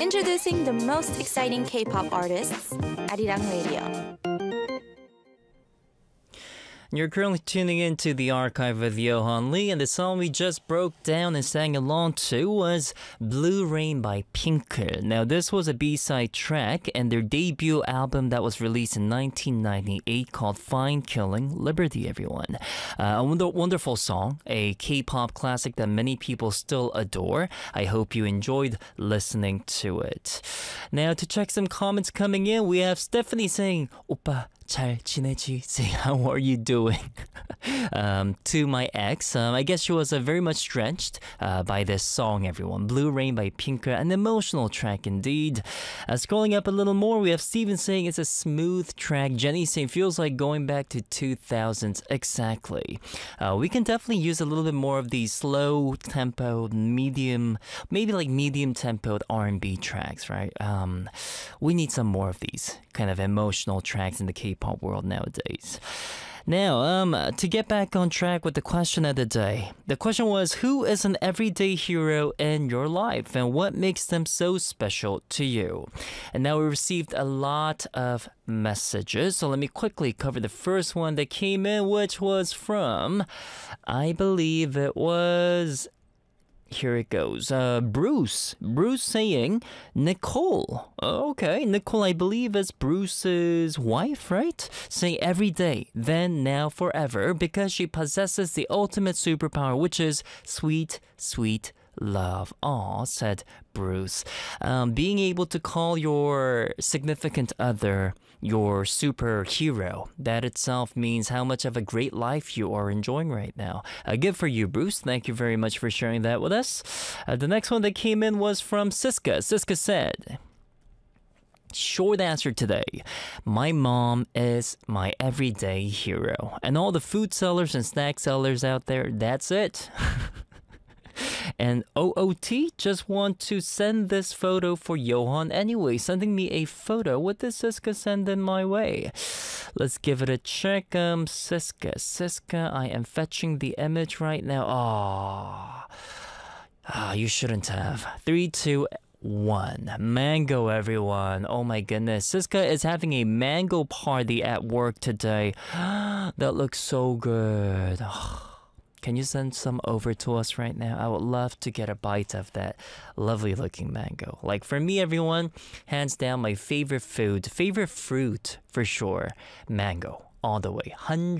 Introducing the most exciting K-pop artists, Arirang Radio. You're currently tuning into the archive with Johan Lee, and the song we just broke down and sang along to was Blue Rain by Pink. Now, this was a B-side track and their debut album that was released in 1998 called Fine Killing Liberty, everyone. A wonderful song, a K-pop classic that many people still adore. I hope you enjoyed listening to it. Now, to check some comments coming in, we have Stephanie saying, "오빠, 잘 지내지?" Saying, "How are you doing?" To my ex, I guess she was very much drenched by this song, everyone. Blue Rain by Pink, an emotional track indeed. Scrolling up a little more, we have Steven saying it's a smooth track. Jenny saying feels like going back to 2000s. Exactly. We can definitely use a little bit more of these slow tempo, medium, maybe like medium tempoed R&B tracks, right? We need some more of these kind of emotional tracks in the K-pop world nowadays. Now, to get back on track with the question of the day. The question was, who is an everyday hero in your life and what makes them so special to you? And now we received a lot of messages, so let me quickly cover the first one that came in, which was from, I believe it was... Here it goes. Bruce. Bruce saying Nicole. Okay, Nicole, I believe is Bruce's wife, right? Saying every day, then, now, forever, because she possesses the ultimate superpower, which is sweet, sweet love. Aw, said Bruce. Being able to call your significant other your superhero, that itself means how much of a great life you are enjoying right now. Good for you, Bruce. Thank you very much for sharing that with us. The next one that came in was from Siska. Siska said, short answer today. My mom is my everyday hero. And all the food sellers and snack sellers out there, that's it. And OOT, just want to send this photo for Johan anyway, sending me a photo. What did Siska send in my way? Let's give it a check. Siska, I am fetching the image right now. You shouldn't have. 3, 2, 1. Mango, everyone. Oh my goodness. Siska is having a mango party at work today. That looks so good. Can you send some over to us right now? I would love to get a bite of that lovely looking mango. Like for me, everyone, hands down my favorite fruit for sure, mango, all the way,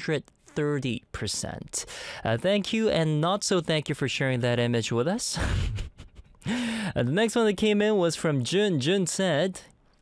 130%. Thank you, and not so thank you for sharing that image with us. The next one that came in was from Jun. Jun said,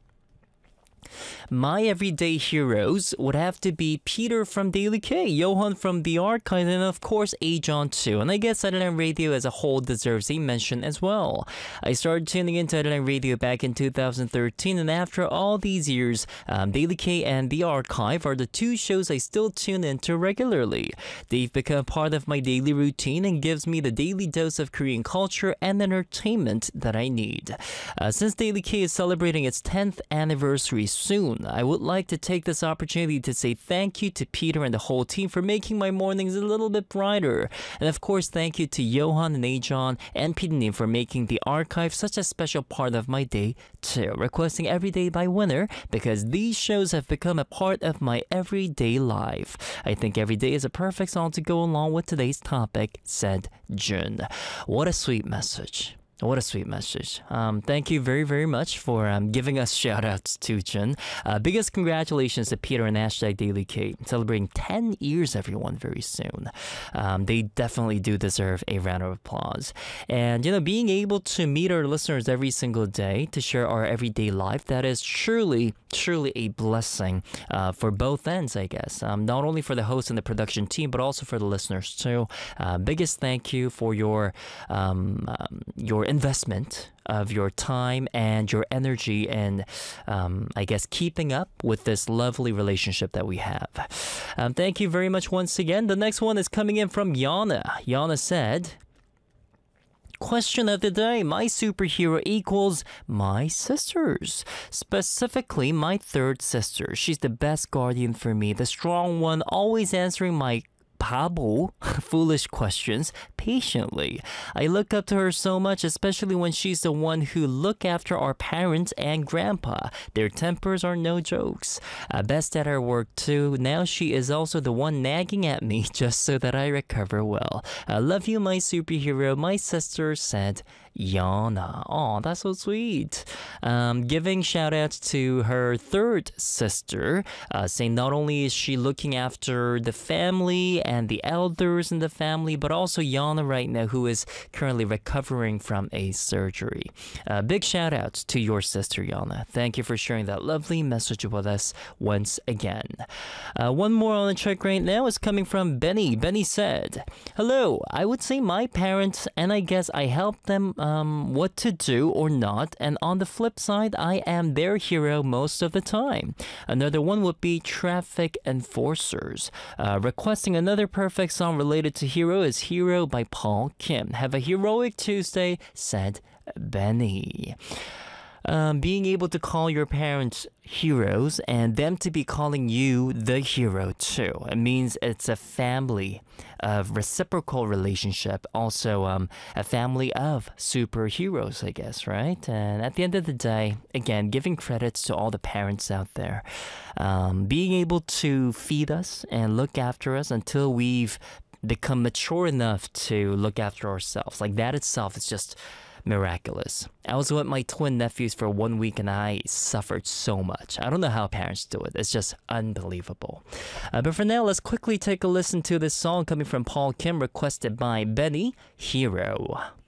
my everyday heroes would have to be Peter from Daily K, Johan from the Archive, and of course Ajon too. And I guess Arirang Radio as a whole deserves a mention as well. I started tuning into Arirang Radio back in 2013, and after all these years, Daily K and the Archive are the two shows I still tune into regularly. They've become part of my daily routine and gives me the daily dose of Korean culture and entertainment that I need. Since Daily K is celebrating its 10th anniversary soon, I would like to take this opportunity to say thank you to Peter and the whole team for making my mornings a little bit brighter. And of course, thank you to Johan and Ajon and Pidinim for making the Archive such a special part of my day too. Requesting Everyday by Winner because these shows have become a part of my everyday life. I think Everyday is a perfect song to go along with today's topic, said Jun. What a sweet message. What a sweet message. Thank you very, very much for giving us shout-outs to Jun. Biggest congratulations to Peter and #Daily K, celebrating 10 years, everyone, very soon. They definitely do deserve a round of applause. And, you know, being able to meet our listeners every single day to share our everyday life, that is truly a blessing for both ends, I guess. Not only for the host and the production team, but also for the listeners, too. Biggest thank you for your investment of your time and your energy and I guess keeping up with this lovely relationship that we have. Thank you very much once again. The next one is coming in from Yana. Yana said, question of the day, my superhero equals my sisters. Specifically, my third sister. She's the best guardian for me, the strong one, always answering my 바보, foolish questions patiently. I look up to her so much, especially when she's the one who look after our parents and grandpa. Their tempers are no jokes. Best at her work too. Now she is also the one nagging at me just so that I recover well. I love you, my superhero, my sister said Yana. Oh, that's so sweet. Giving shout outs to her third sister, saying not only is she looking after the family and the elders in the family, but also Yana right now, who is currently recovering from a surgery. Big shout outs to your sister, Yana. Thank you for sharing that lovely message with us once again. One more on the check right now is coming from Benny. Benny said, hello, I would say my parents, and I guess I help them what to do or not, and on the flip side, I am their hero most of the time. Another one would be Traffic Enforcers. Requesting another perfect song related to Hero is Hero by Paul Kim. Have a heroic Tuesday, said Benny. Being able to call your parents heroes and them to be calling you the hero too. It means it's a family of reciprocal relationship, also a family of superheroes, I guess, right? And at the end of the day, again, giving credits to all the parents out there. Being able to feed us and look after us until we've become mature enough to look after ourselves. Like that itself is just miraculous. I was with my twin nephews for 1 week and I suffered so much. I don't know how parents do it. It's just unbelievable. But for now, let's quickly take a listen to this song coming from Paul Kim, requested by Benny, Hero.